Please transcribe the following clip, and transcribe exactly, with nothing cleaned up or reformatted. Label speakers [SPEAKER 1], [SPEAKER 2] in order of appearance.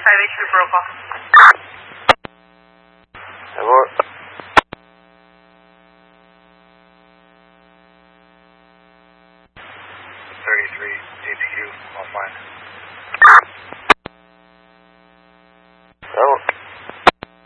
[SPEAKER 1] thirty-five H two broke off.
[SPEAKER 2] Abort.
[SPEAKER 3] thirty-three, H Q, offline.